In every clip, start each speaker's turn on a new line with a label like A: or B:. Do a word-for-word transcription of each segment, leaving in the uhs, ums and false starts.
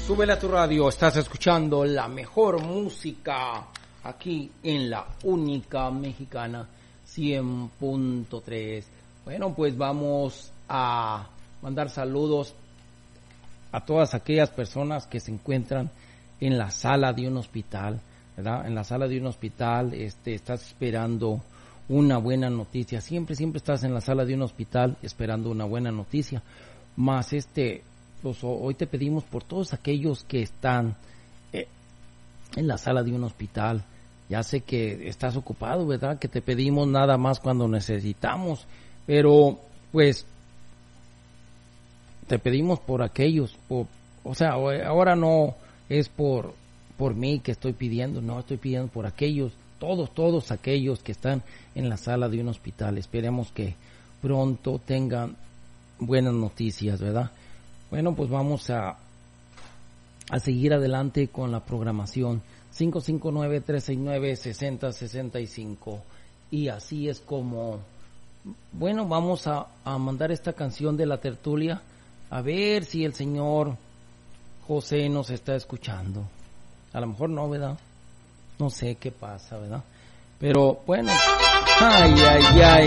A: Súbele a tu radio, estás escuchando la mejor música aquí en la única mexicana cien punto tres. Bueno, pues vamos a mandar saludos a todas aquellas personas que se encuentran en la sala de un hospital, ¿verdad? En la sala de un hospital, este, estás esperando una buena noticia. Siempre, siempre estás en la sala de un hospital esperando una buena noticia. Más este, pues hoy te pedimos por todos aquellos que están eh, en la sala de un hospital. Ya sé que estás ocupado, ¿verdad? Que te pedimos nada más cuando necesitamos, pero pues te pedimos por aquellos, por, o sea, ahora no es por por mí que estoy pidiendo, no, estoy pidiendo por aquellos, todos, todos aquellos que están en la sala de un hospital. Esperemos que pronto tengan buenas noticias, ¿verdad? Bueno, pues vamos a a seguir adelante con la programación. Cinco cinco nueve, tres seis nueve, seis cero seis cinco. Y así es como, bueno, vamos a, a mandar esta canción de la tertulia, a ver si el señor José nos está escuchando. A lo mejor no, ¿verdad? No sé qué pasa, ¿verdad? Pero bueno, ay, ay, ay.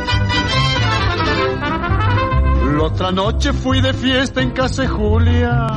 B: La otra noche fui de fiesta en casa de Julia.